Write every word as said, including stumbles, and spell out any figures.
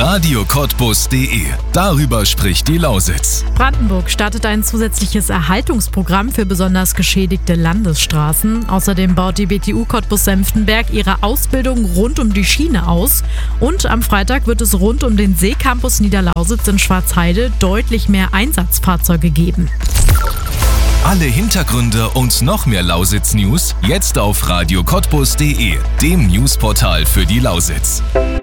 radio cottbus punkt de. Darüber spricht die Lausitz. Brandenburg startet ein zusätzliches Erhaltungsprogramm für besonders geschädigte Landesstraßen. Außerdem baut die B T U Cottbus-Senftenberg ihre Ausbildung rund um die Schiene aus. Und am Freitag wird es rund um den Seecampus Niederlausitz in Schwarzheide deutlich mehr Einsatzfahrzeuge geben. Alle Hintergründe und noch mehr Lausitz-News jetzt auf radio cottbus punkt de, dem Newsportal für die Lausitz.